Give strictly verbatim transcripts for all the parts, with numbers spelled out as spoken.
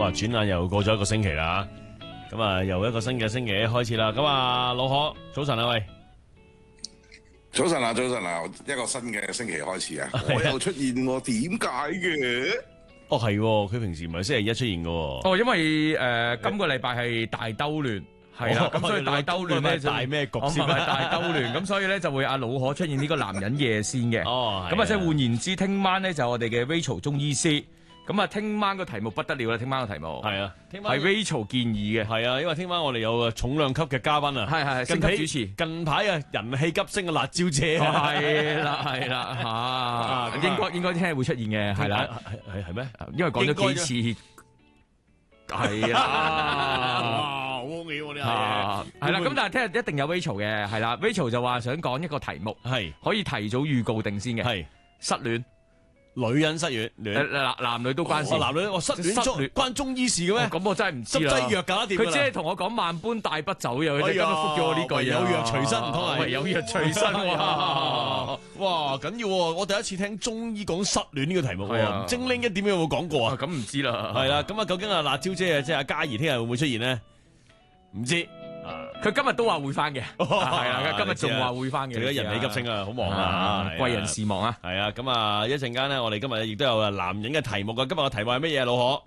哇！轉眼又過咗一個星期啦，咁啊，又一個新嘅星期開始啦。咁啊，老何，早晨啊，喂， 早晨啊，早晨啊，一個新嘅星期開始啊，我又出現喎，點解嘅？ 哦，係，佢平時唔係星期一出現嘅。 哦，因為誒、呃、今個禮拜係大兜亂，係啦，咁、哦、所以大兜亂咧就大咩局先？ 唔係大兜亂，咁所以咧就會阿老可出現呢個男人夜先嘅。 哦， 咁啊，即係換言之，聽晚咧就我哋嘅 Rachel 中醫師。咁啊，聽晚個題目不得了啦！聽晚個題目係啊，聽晚係 Rachel 建議嘅， 係啊，因為聽晚我哋有個重量級嘅嘉賓啊， 係係近升級主持， 近排啊人氣急升嘅辣椒姐， 係啦係啦嚇，應該應該聽日會出現嘅，係啦， 係係咩？ 因為講咗幾次，係啦， 哇，好味喎！呢下嘢係啦，咁但係聽日一定有 Rachel 嘅，係啦 ，Rachel 就話想講一個題目， 係可以提早預告定先嘅， 係失戀。 女人失戀， 男男女都關事。 男女我失戀中關中醫事嘅咩？ 咁我真係唔知啦。 執劑藥搞掂。 佢只係同我講萬般帶不走嘅，佢今日覆咗我呢句嘢。 有藥隨身，唔通係有藥隨身哇！哇，緊要喎！我第一次聽中醫講失戀呢個題目喎。精靈一點有冇講過啊？ 咁唔知啦。 係啦，咁啊，究竟阿辣椒姐啊，即係阿嘉怡，聽日會唔會出現呢？唔知。 佢今日都話會翻嘅，係啦，今日仲話會翻嘅。 而家人氣急升啊，好忙啊， 貴人事忙啊。 係啊，咁啊，一陣間咧，我哋今日亦都有男人嘅題目噶。今日嘅題目係乜嘢，老可？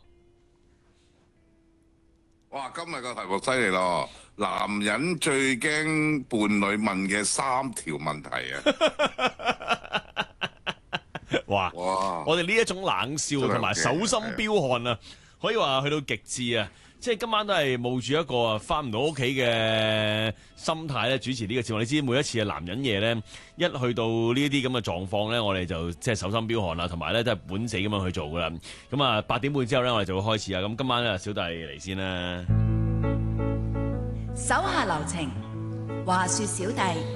哇，今日個題目犀利咯！男人最驚伴侶問嘅三條問題啊！ 哇哇！ 我哋呢一種冷笑同埋手心飆汗啊，可以話去到極致啊！即係今晚都係冒住一個啊翻唔到屋企嘅心態咧主持呢個節目。你知每一次嘅男人夜咧，一去到呢啲咁嘅狀況咧，我哋就即係手心飆汗啦，同埋咧都係本死咁樣去做噶啦。咁啊八點半之後咧，我哋就會開始啊。咁今晚咧，小弟嚟先啦。 手下留情，話說小弟